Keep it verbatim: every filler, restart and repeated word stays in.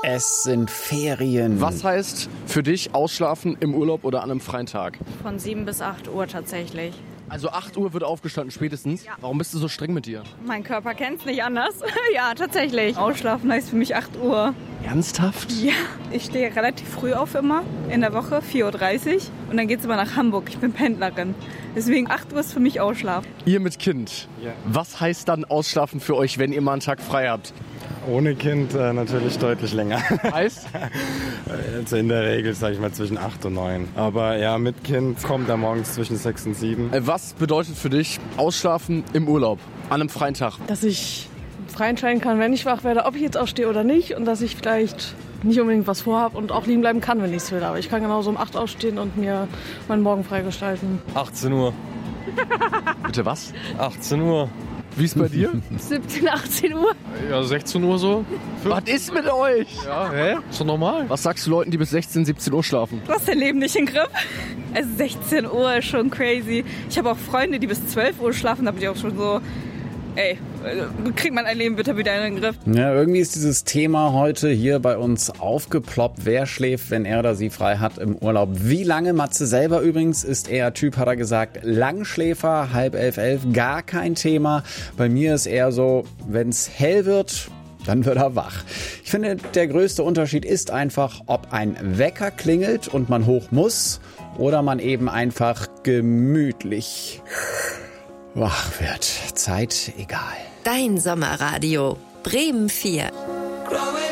Es sind Ferien. Was heißt für dich ausschlafen im Urlaub oder an einem freien Tag? Von sieben bis acht Uhr tatsächlich. Also acht Uhr wird aufgestanden spätestens. Ja. Warum bist du so streng mit dir? Mein Körper kennt's nicht anders. Ja, tatsächlich. Ausschlafen heißt für mich acht Uhr. Ernsthaft? Ja, ich stehe relativ früh auf immer, in der Woche, vier Uhr dreißig. Und dann geht's immer nach Hamburg. Ich bin Pendlerin. Deswegen acht Uhr ist für mich Ausschlafen. Ihr mit Kind. Ja. Was heißt dann Ausschlafen für euch, wenn ihr mal einen Tag frei habt? Ohne Kind äh, natürlich deutlich länger. Heißt? Also in der Regel, sage ich mal, zwischen acht und neun. Aber ja, mit Kind kommt er morgens zwischen sechs und sieben. Äh, Was bedeutet für dich Ausschlafen im Urlaub an einem freien Tag? Dass ich frei entscheiden kann, wenn ich wach werde, ob ich jetzt aufstehe oder nicht. Und dass ich vielleicht nicht unbedingt was vorhabe und auch liegen bleiben kann, wenn ich es will. Aber ich kann genauso um acht aufstehen und mir meinen Morgen freigestalten. achtzehn Uhr. Bitte was? achtzehn Uhr. Wie ist bei dir? siebzehn, achtzehn Uhr. Ja, sechzehn Uhr so. Was ist mit euch? Ja, hä? Ist doch normal. Was sagst du Leuten, die bis sechzehn, siebzehn Uhr schlafen? Du hast dein Leben nicht im Griff. Also sechzehn Uhr ist schon crazy. Ich habe auch Freunde, die bis zwölf Uhr schlafen. Da bin ich auch schon so, ey, kriegt man ein Leben bitte wieder in den Griff. Ja, irgendwie ist dieses Thema heute hier bei uns aufgeploppt. Wer schläft, wenn er oder sie frei hat im Urlaub? Wie lange? Matze selber übrigens ist eher Typ, hat er gesagt, Langschläfer, halb elf, elf, gar kein Thema. Bei mir ist eher so, wenn es hell wird, dann wird er wach. Ich finde, der größte Unterschied ist einfach, ob ein Wecker klingelt und man hoch muss oder man eben einfach gemütlich wach wird. Zeit egal. Dein Sommerradio Bremen vier.